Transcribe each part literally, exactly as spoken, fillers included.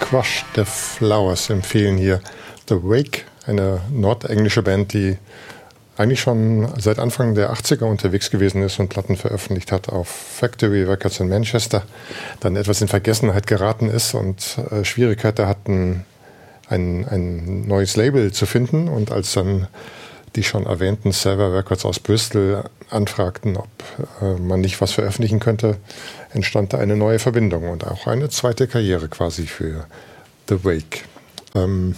Crush the Flowers empfehlen hier The Wake, eine nordenglische Band, die eigentlich schon seit Anfang der achtziger unterwegs gewesen ist und Platten veröffentlicht hat auf Factory Records in Manchester, dann etwas in Vergessenheit geraten ist und äh, Schwierigkeiten hatten, ein, ein neues Label zu finden. Und als dann die schon erwähnten Server Records aus Bristol anfragten, ob äh, man nicht was veröffentlichen könnte, entstand da eine neue Verbindung und auch eine zweite Karriere quasi für The Wake. Ähm,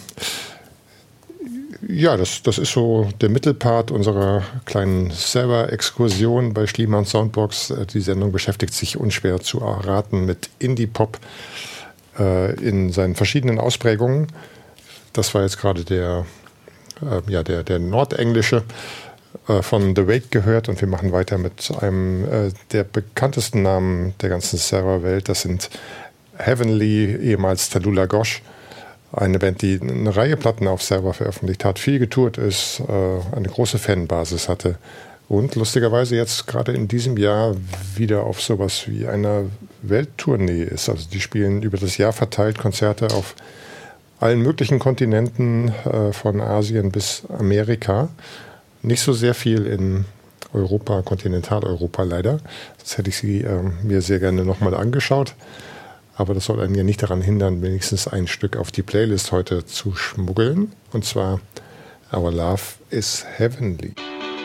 Ja, das, das ist so der Mittelpart unserer kleinen Server-Exkursion bei Schliemann Soundbox. Die Sendung beschäftigt sich unschwer zu erraten mit Indie-Pop äh, in seinen verschiedenen Ausprägungen. Das war jetzt gerade der, äh, ja, der, der nordenglische äh, von The Wake gehört und wir machen weiter mit einem äh, der bekanntesten Namen der ganzen Server-Welt. Das sind Heavenly, ehemals Tallulah Gosh. Eine Band, die eine Reihe Platten auf Server veröffentlicht hat, viel getourt ist, äh, eine große Fanbasis hatte und lustigerweise jetzt gerade in diesem Jahr wieder auf sowas wie einer Welttournee ist. Also die spielen über das Jahr verteilt Konzerte auf allen möglichen Kontinenten, äh, von Asien bis Amerika. Nicht so sehr viel in Europa, Kontinentaleuropa leider. Das hätte ich sie äh, mir sehr gerne nochmal angeschaut. Aber das soll einen ja nicht daran hindern, wenigstens ein Stück auf die Playlist heute zu schmuggeln. Und zwar Our Love is Heavenly.